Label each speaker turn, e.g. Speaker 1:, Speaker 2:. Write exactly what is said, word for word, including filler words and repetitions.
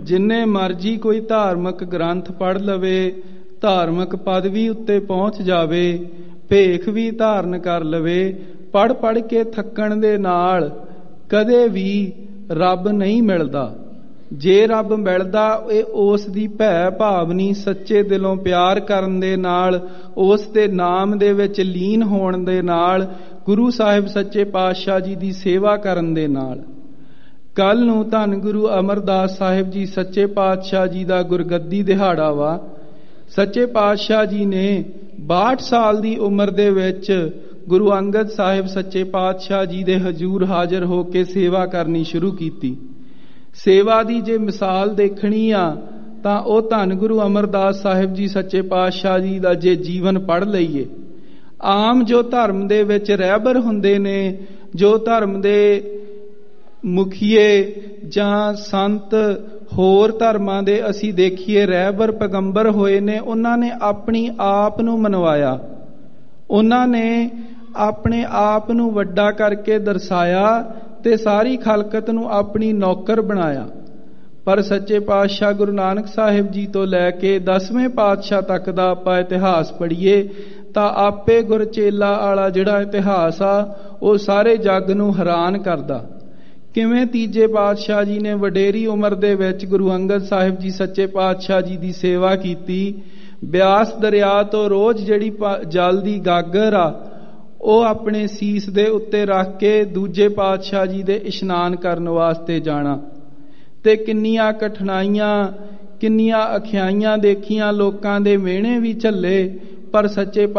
Speaker 1: ਜਿੰਨੇ ਮਰਜੀ ਕੋਈ ਧਾਰਮਿਕ ਗ੍ਰੰਥ ਪੜ੍ਹ ਲਵੇ, ਧਾਰਮਿਕ ਪਦਵੀ ਉੱਤੇ ਪਹੁੰਚ ਜਾਵੇ, ਭੇਖ ਵੀ ਧਾਰਨ ਕਰ ਲਵੇ, ਪੜ੍ਹ ਪੜ੍ਹ ਕੇ ਥੱਕਣ ਦੇ ਨਾਲ ਕਦੇ ਵੀ ਰੱਬ ਨਹੀਂ ਮਿਲਦਾ। ਜੇ ਰੱਬ ਮਿਲਦਾ ਇਹ ਉਸ ਦੀ ਭੈ ਭਾਵਨੀ ਸੱਚੇ ਦਿਲੋਂ ਪਿਆਰ ਕਰਨ ਦੇ ਨਾਲ, ਉਸ ਦੇ ਨਾਮ ਦੇ ਵਿੱਚ ਲੀਨ ਹੋਣ ਦੇ ਨਾਲ, ਗੁਰੂ ਸਾਹਿਬ ਸੱਚੇ ਪਾਤਸ਼ਾਹ ਜੀ ਦੀ ਸੇਵਾ ਕਰਨ ਦੇ ਨਾਲ। ਕੱਲ ਨੂੰ ਧੰਨ ਗੁਰੂ ਅਮਰਦਾਸ ਸਾਹਿਬ ਜੀ ਸੱਚੇ ਪਾਤਸ਼ਾਹ ਜੀ ਦਾ ਗੁਰਗੱਦੀ ਦਿਹਾੜਾ ਵਾ। ਸੱਚੇ ਪਾਤਸ਼ਾਹ ਜੀ ਨੇ ਬਾਹਠ ਸਾਲ ਦੀ ਉਮਰ ਦੇ ਵਿੱਚ ਗੁਰੂ ਅੰਗਦ ਸਾਹਿਬ ਸੱਚੇ ਪਾਤਸ਼ਾਹ ਜੀ ਦੇ ਹਜ਼ੂਰ ਹਾਜ਼ਰ ਹੋ ਕੇ ਸੇਵਾ ਕਰਨੀ ਸ਼ੁਰੂ ਕੀਤੀ। ਸੇਵਾ ਦੀ ਜੇ ਮਿਸਾਲ ਦੇਖਣੀ ਆ ਤਾਂ ਉਹ ਧੰਨ ਗੁਰੂ ਅਮਰਦਾਸ ਸਾਹਿਬ ਜੀ ਸੱਚੇ ਪਾਤਸ਼ਾਹ ਜੀ ਦਾ ਜੇ ਜੀਵਨ ਪੜ੍ਹ ਲਈਏ। ਆਮ ਜੋ ਧਰਮ ਦੇ ਵਿੱਚ ਰਹਿਬਰ ਹੁੰਦੇ ਨੇ, ਜੋ ਧਰਮ ਦੇ ਮੁਖੀਏ ਜਾਂ ਸੰਤ ਹੋਰ ਧਰਮਾਂ ਦੇ ਅਸੀਂ ਦੇਖੀਏ ਰਹਿਬਰ ਪੈਗੰਬਰ ਹੋਏ ਨੇ, ਉਹਨਾਂ ਨੇ ਆਪਣੀ ਆਪ ਨੂੰ ਮਨਵਾਇਆ, ਉਹਨਾਂ ਨੇ ਆਪਣੇ ਆਪ ਨੂੰ ਵੱਡਾ ਕਰਕੇ ਦਰਸਾਇਆ ਤੇ ਸਾਰੀ ਖਲਕਤ ਨੂੰ ਆਪਣੀ ਨੌਕਰ ਬਣਾਇਆ। ਪਰ ਸੱਚੇ ਪਾਤਸ਼ਾਹ ਗੁਰੂ ਨਾਨਕ ਸਾਹਿਬ ਜੀ ਤੋਂ ਲੈ ਕੇ ਦਸਵੇਂ ਪਾਤਸ਼ਾਹ ਤੱਕ ਦਾ ਆਪਾਂ ਇਤਿਹਾਸ ਪੜ੍ਹੀਏ ਤਾਂ ਆਪੇ ਗੁਰਚੇਲਾ ਵਾਲਾ ਜਿਹੜਾ ਇਤਿਹਾਸ ਆ ਉਹ ਸਾਰੇ ਜੱਗ ਨੂੰ ਹੈਰਾਨ ਕਰਦਾ। ਕਿਵੇਂ ਤੀਜੇ ਪਾਤਸ਼ਾਹ ਜੀ ਨੇ ਵਡੇਰੀ ਉਮਰ ਦੇ ਵਿੱਚ ਗੁਰੂ ਅੰਗਦ ਸਾਹਿਬ ਜੀ ਸੱਚੇ ਪਾਤਸ਼ਾਹ ਜੀ ਦੀ ਸੇਵਾ ਕੀਤੀ। ਬਿਆਸ ਦਰਿਆ ਤੋਂ ਰੋਜ਼ ਜਿਹੜੀ ਜਲ ਦੀ ਗਾਗਰ ਆ ਉਹ ਆਪਣੇ ਸੀਸ ਦੇ ਉੱਤੇ ਰੱਖ ਕੇ ਦੂਜੇ ਪਾਤਸ਼ਾਹ ਜੀ ਦੇ ਇਸ਼ਨਾਨ ਕਰਨ ਵਾਸਤੇ ਜਾਣਾ, ਤੇ ਕਿੰਨੀਆਂ ਕਠਿਨਾਈਆਂ, ਕਿੰਨੀਆਂ ਅਖਿਆਈਆਂ ਦੇਖੀਆਂ, ਲੋਕਾਂ ਦੇ ਮਿਹਣੇ ਵੀ ਝੱਲੇ, ਪਰ ਸੱਚੇ